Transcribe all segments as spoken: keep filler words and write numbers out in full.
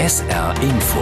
S R Info.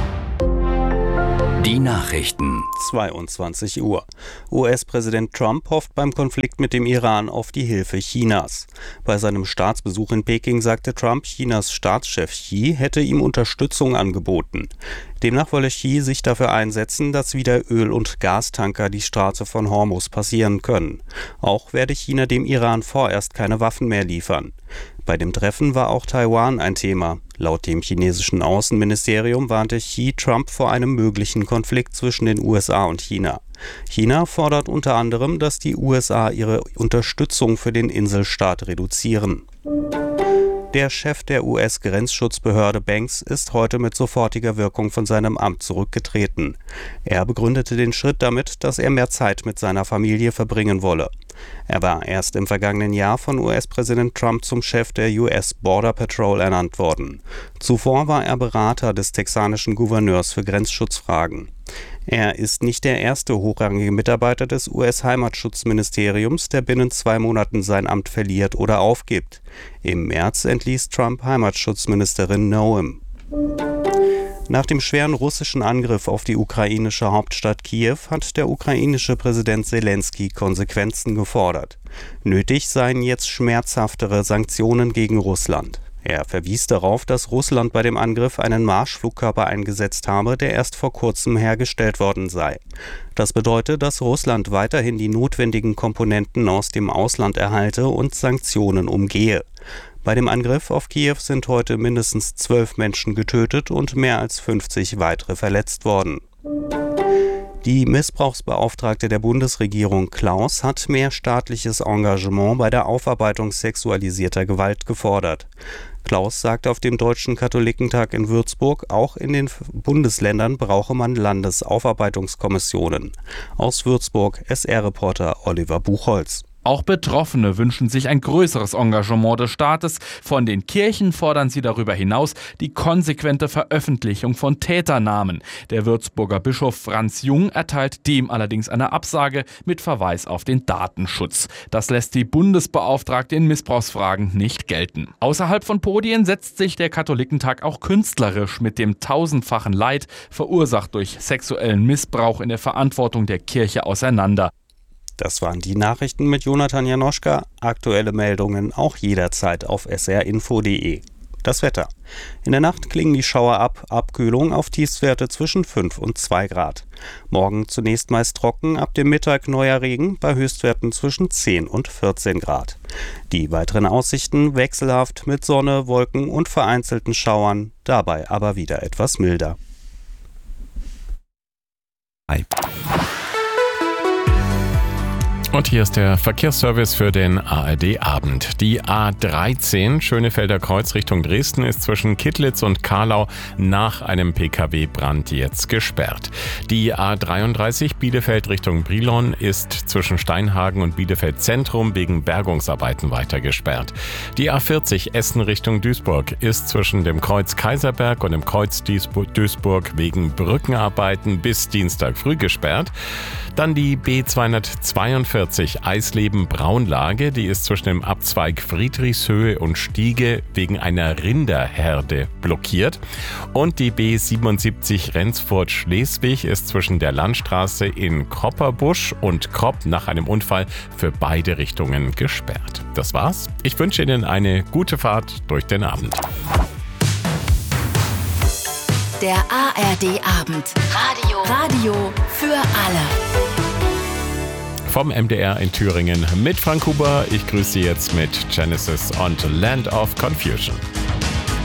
Die Nachrichten. zweiundzwanzig Uhr. U S-Präsident Trump hofft beim Konflikt mit dem Iran auf die Hilfe Chinas. Bei seinem Staatsbesuch in Peking sagte Trump, Chinas Staatschef Xi hätte ihm Unterstützung angeboten. Demnach wolle Xi sich dafür einsetzen, dass wieder Öl- und Gastanker die Straße von Hormuz passieren können. Auch werde China dem Iran vorerst keine Waffen mehr liefern. Bei dem Treffen war auch Taiwan ein Thema. Laut dem chinesischen Außenministerium warnte Xi Trump vor einem möglichen Konflikt zwischen den U S A und China. China fordert unter anderem, dass die U S A ihre Unterstützung für den Inselstaat reduzieren. Der Chef der U S-Grenzschutzbehörde Banks ist heute mit sofortiger Wirkung von seinem Amt zurückgetreten. Er begründete den Schritt damit, dass er mehr Zeit mit seiner Familie verbringen wolle. Er war erst im vergangenen Jahr von U S-Präsident Trump zum Chef der U S Border Patrol ernannt worden. Zuvor war er Berater des texanischen Gouverneurs für Grenzschutzfragen. Er ist nicht der erste hochrangige Mitarbeiter des U S-Heimatschutzministeriums, der binnen zwei Monaten sein Amt verliert oder aufgibt. Im März entließ Trump Heimatschutzministerin Noem. Nach dem schweren russischen Angriff auf die ukrainische Hauptstadt Kiew hat der ukrainische Präsident Selenskyj Konsequenzen gefordert. Nötig seien jetzt schmerzhaftere Sanktionen gegen Russland. Er verwies darauf, dass Russland bei dem Angriff einen Marschflugkörper eingesetzt habe, der erst vor kurzem hergestellt worden sei. Das bedeutet, dass Russland weiterhin die notwendigen Komponenten aus dem Ausland erhalte und Sanktionen umgehe. Bei dem Angriff auf Kiew sind heute mindestens zwölf Menschen getötet und mehr als fünfzig weitere verletzt worden. Die Missbrauchsbeauftragte der Bundesregierung Klaus hat mehr staatliches Engagement bei der Aufarbeitung sexualisierter Gewalt gefordert. Klaus sagte auf dem Deutschen Katholikentag in Würzburg, auch in den Bundesländern brauche man Landesaufarbeitungskommissionen. Aus Würzburg S R-Reporter Oliver Buchholz. Auch Betroffene wünschen sich ein größeres Engagement des Staates. Von den Kirchen fordern sie darüber hinaus die konsequente Veröffentlichung von Täternamen. Der Würzburger Bischof Franz Jung erteilt dem allerdings eine Absage mit Verweis auf den Datenschutz. Das lässt die Bundesbeauftragte in Missbrauchsfragen nicht gelten. Außerhalb von Podien setzt sich der Katholikentag auch künstlerisch mit dem tausendfachen Leid, verursacht durch sexuellen Missbrauch in der Verantwortung der Kirche, auseinander. Das waren die Nachrichten mit Jonathan Janoschka. Aktuelle Meldungen auch jederzeit auf s r info punkt d e. Das Wetter. In der Nacht klingen die Schauer ab, Abkühlung auf Tiefstwerte zwischen fünf und zwei Grad. Morgen zunächst meist trocken, ab dem Mittag neuer Regen bei Höchstwerten zwischen zehn und vierzehn Grad. Die weiteren Aussichten wechselhaft mit Sonne, Wolken und vereinzelten Schauern, dabei aber wieder etwas milder. Hi. Und hier ist der Verkehrsservice für den A R D-Abend. Die A dreizehn Schönefelder Kreuz Richtung Dresden ist zwischen Kittlitz und Carlau nach einem P K W-Brand jetzt gesperrt. Die A dreiunddreißig Bielefeld Richtung Brilon ist zwischen Steinhagen und Bielefeld Zentrum wegen Bergungsarbeiten weiter gesperrt. Die A vierzig Essen Richtung Duisburg ist zwischen dem Kreuz Kaiserberg und dem Kreuz Duisburg wegen Brückenarbeiten bis Dienstag früh gesperrt. Dann die B zweihundertzweiundvierzig Eisleben-Braunlage, die ist zwischen dem Abzweig Friedrichshöhe und Stiege wegen einer Rinderherde blockiert. Und die B siebenundsiebzig Rendsburg-Schleswig ist zwischen der Landstraße in Kopperbusch und Kropp nach einem Unfall für beide Richtungen gesperrt. Das war's. Ich wünsche Ihnen eine gute Fahrt durch den Abend. Der A R D-Abend. Radio. Radio für alle. Vom M D R in Thüringen mit Frank Huber. Ich grüße Sie jetzt mit Genesis und Land of Confusion.